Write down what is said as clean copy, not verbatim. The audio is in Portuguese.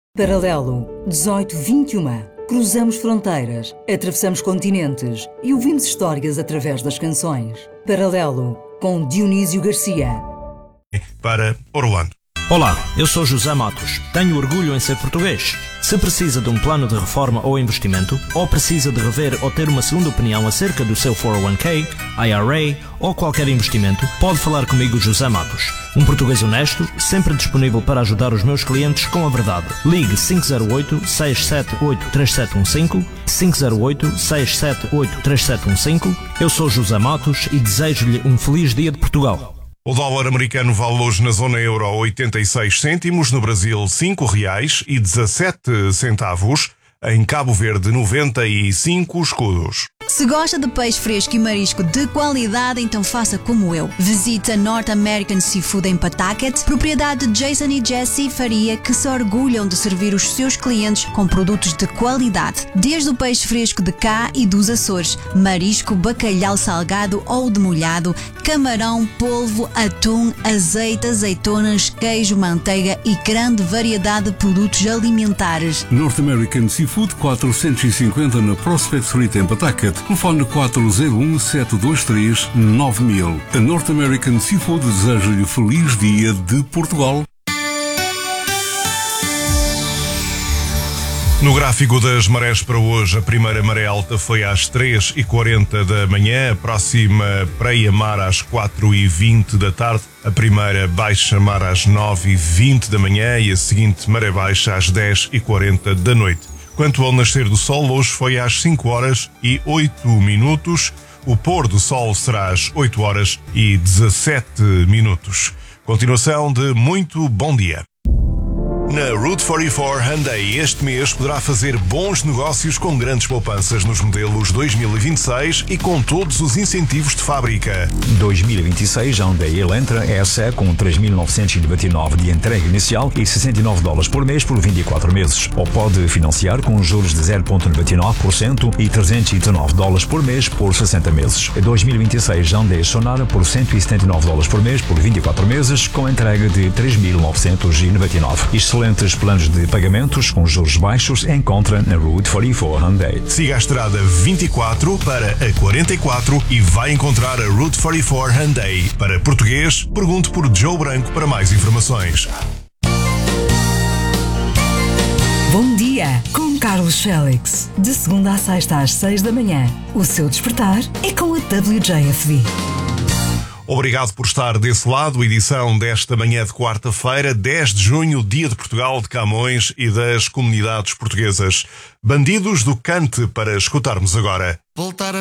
Paralelo 1821. Cruzamos fronteiras, atravessamos continentes e ouvimos histórias através das canções. Paralelo com Dionísio Garcia. Para Orlando. Olá, eu sou José Matos. Tenho orgulho em ser português. Se precisa de um plano de reforma ou investimento, ou precisa de rever ou ter uma segunda opinião acerca do seu 401k, IRA ou qualquer investimento, pode falar comigo, José Matos. Um português honesto, sempre disponível para ajudar os meus clientes com a verdade. Ligue 508-678-3715, 508-678-3715. Eu sou José Matos e desejo-lhe um feliz dia de Portugal. O dólar americano vale hoje na zona euro 86 cêntimos, no Brasil R$5,17, em Cabo Verde 95 escudos. Se gosta de peixe fresco e marisco de qualidade, então faça como eu. Visite a North American Seafood em Pawtucket, propriedade de Jason e Jessie Faria, que se orgulham de servir os seus clientes com produtos de qualidade. Desde o peixe fresco de cá e dos Açores, marisco, bacalhau salgado ou demolhado, camarão, polvo, atum, azeite, azeitonas, queijo, manteiga e grande variedade de produtos alimentares. North American Seafood 450 na Prospect Street em Pawtucket. Telefone 401-723-9000. A North American Seafood deseja-lhe feliz dia de Portugal. No gráfico das marés para hoje, a primeira maré alta foi às 3h40 da manhã, a próxima preia-mar às 4h20 da tarde, a primeira baixa-mar às 9h20 da manhã e a seguinte maré baixa às 10h40 da noite. Quanto ao nascer do sol, hoje foi às 5h08. O pôr do sol será às 8h17. Continuação de muito bom dia. Na Route 44 Hyundai este mês poderá fazer bons negócios com grandes poupanças nos modelos 2026 e com todos os incentivos de fábrica. 2026 Hyundai Elantra SE com 3.999 de entrega inicial e $69 por mês por 24 meses. Ou pode financiar com juros de 0,99% e $319 por mês por 60 meses. 2026 Hyundai Sonara por $179 por mês por 24 meses com entrega de 3.999. Excelentes planos de pagamentos com juros baixos encontra na Route 44 Hyundai. Siga a estrada 24 para a 44 e vai encontrar a Route 44 Hyundai. Para português, pergunte por Joe Branco para mais informações. Bom dia com Carlos Félix. De segunda a sexta às 6 da manhã. O seu despertar é com a WJFD. Obrigado por estar desse lado. Edição desta manhã de quarta-feira, 10 de junho, Dia de Portugal, de Camões e das comunidades portuguesas. Bandidos do Cante para escutarmos agora. Voltar a